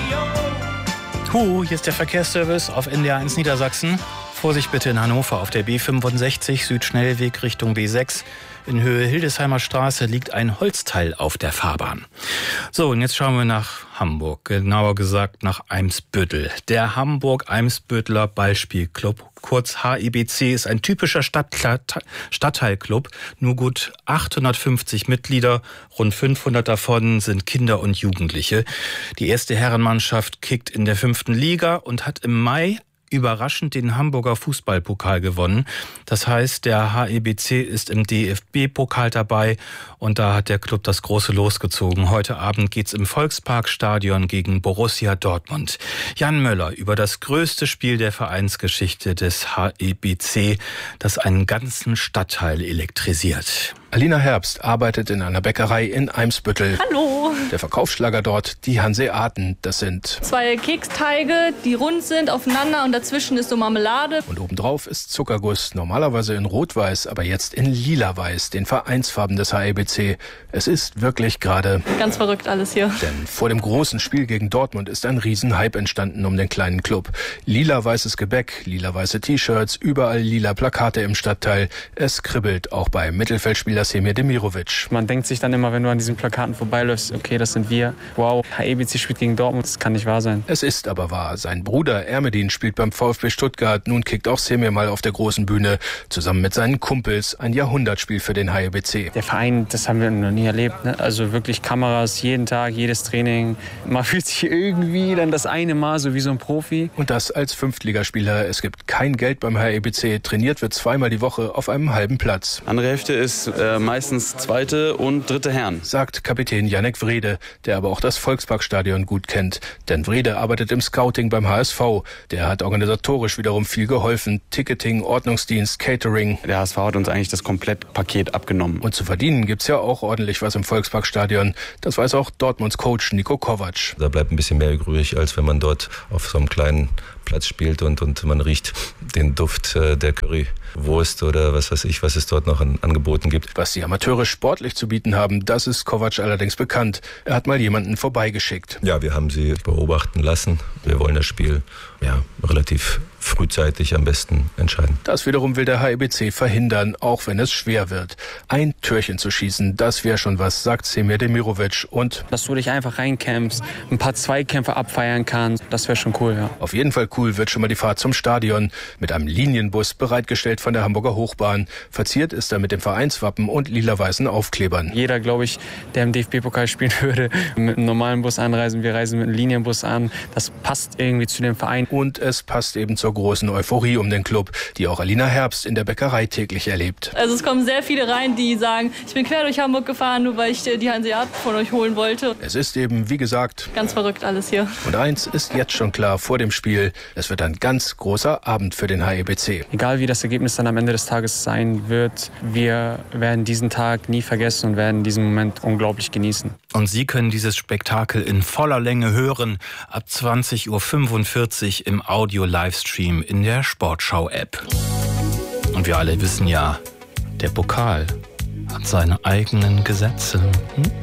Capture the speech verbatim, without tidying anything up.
Hu, hier ist der Verkehrsservice auf N D R eins Niedersachsen. Vorsicht bitte in Hannover auf der B fünfundsechzig, Südschnellweg Richtung B sechs. In Höhe Hildesheimer Straße liegt ein Holzteil auf der Fahrbahn. So, und jetzt schauen wir nach Hamburg, genauer gesagt nach Eimsbüttel. Der Hamburg-Eimsbütteler Ballspielclub, kurz H E B C, ist ein typischer Stadt Stadtteilclub. Nur gut achthundertfünfzig Mitglieder, rund fünfhundert davon sind Kinder und Jugendliche. Die erste Herrenmannschaft kickt in der fünften Liga und hat im Mai überraschend den Hamburger Fußballpokal gewonnen. Das heißt, der H E B C ist im D F B-Pokal dabei und da hat der Club das große Los gezogen. Heute Abend geht's im Volksparkstadion gegen Borussia Dortmund. Jan Möller über das größte Spiel der Vereinsgeschichte des H E B C, das einen ganzen Stadtteil elektrisiert. Alina Herbst arbeitet in einer Bäckerei in Eimsbüttel. Hallo! Der Verkaufsschlager dort, die Hanseaten, das sind zwei Keksteige, die rund sind, aufeinander und dazwischen ist so Marmelade. Und obendrauf ist Zuckerguss, normalerweise in Rot-Weiß, aber jetzt in Lila-Weiß, den Vereinsfarben des H E B C. Es ist wirklich gerade ganz verrückt alles hier. Denn vor dem großen Spiel gegen Dortmund ist ein Riesenhype entstanden um den kleinen Club. Lila-weißes Gebäck, lila-weiße T-Shirts, überall lila Plakate im Stadtteil. Es kribbelt auch bei Mittelfeldspieler Semir Demirovic. Man denkt sich dann immer, wenn du an diesen Plakaten vorbeiläufst, okay, das sind wir. Wow, H E B C spielt gegen Dortmund, das kann nicht wahr sein. Es ist aber wahr. Sein Bruder Ermedin spielt beim VfB Stuttgart. Nun kickt auch Semir mal auf der großen Bühne zusammen mit seinen Kumpels ein Jahrhundertspiel für den H E B C. Der Verein, das haben wir noch nie erlebt. Ne? Also wirklich Kameras jeden Tag, jedes Training. Man fühlt sich irgendwie dann das eine Mal so wie so ein Profi. Und das als Fünftligaspieler. Es gibt kein Geld beim H E B C. Trainiert wird zweimal die Woche auf einem halben Platz. Andere Hälfte ist äh, meistens zweite und dritte Herren, sagt Kapitän Jannik Wrede, der aber auch das Volksparkstadion gut kennt. Denn Wrede arbeitet im Scouting beim H S V. Der hat organisatorisch wiederum viel geholfen. Ticketing, Ordnungsdienst, Catering. Der H S V hat uns eigentlich das Komplettpaket abgenommen. Und zu verdienen gibt's ja auch ordentlich was im Volksparkstadion. Das weiß auch Dortmunds Coach Niko Kovac. Da bleibt ein bisschen mehr übrig, als wenn man dort auf so einem kleinen Platz spielt und, und man riecht den Duft äh, der Currywurst oder was weiß ich, was es dort noch an Angeboten gibt. Was die Amateure sportlich zu bieten haben, das ist Kovac allerdings bekannt. Er hat mal jemanden vorbeigeschickt. Ja, wir haben sie beobachten lassen. Wir wollen das Spiel ja relativ frühzeitig am besten entscheiden. Das wiederum will der H E B C verhindern, auch wenn es schwer wird. Ein Türchen zu schießen, das wäre schon was, sagt Semir Demirovic. Und dass du dich einfach reinkämpfst, ein paar Zweikämpfe abfeiern kannst, das wäre schon cool, ja. Auf jeden Fall cool wird schon mal die Fahrt zum Stadion. Mit einem Linienbus bereitgestellt von der Hamburger Hochbahn. Verziert ist er mit dem Vereinswappen und lila-weißen Aufklebern. Jeder, glaube ich, der im D F B-Pokal spielen würde, mit einem normalen Bus anreisen. Wir reisen mit einem Linienbus an. Das passt irgendwie zu dem Verein. Und es passt eben zur großen Euphorie um den Club, die auch Alina Herbst in der Bäckerei täglich erlebt. Also es kommen sehr viele rein, die sagen, ich bin quer durch Hamburg gefahren, nur weil ich die Hanseaten von euch holen wollte. Es ist eben, wie gesagt, ganz verrückt alles hier. Und eins ist jetzt schon klar vor dem Spiel, es wird ein ganz großer Abend für den H E B C. Egal wie das Ergebnis dann am Ende des Tages sein wird, wir werden diesen Tag nie vergessen und werden diesen Moment unglaublich genießen. Und Sie können dieses Spektakel in voller Länge hören, ab zwanzig Uhr fünfundvierzig im Audio-Livestream in der Sportschau-App. Und wir alle wissen ja, der Pokal hat seine eigenen Gesetze. Hm?